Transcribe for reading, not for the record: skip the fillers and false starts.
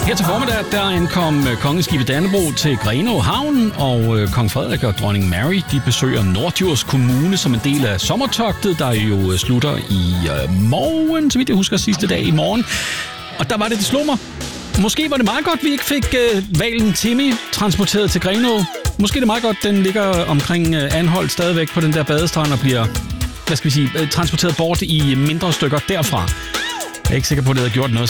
Her til formiddag, der ankom kongeskibet Dannebrog til Grenaa Havn, og kong Frederik og dronning Mary, de besøger Norddjurs Kommune som en del af sommertogtet, der jo slutter i morgen, så vidt jeg husker, sidste dag i morgen. Og der var det slog mig. Måske var det meget godt, vi ikke fik hvalen Timmy transporteret til Grenaa. Måske er det meget godt, den ligger omkring Anholt stadigvæk på den der badestrand og bliver, transporteret bort i mindre stykker derfra. Jeg er ikke sikker på, at det havde gjort noget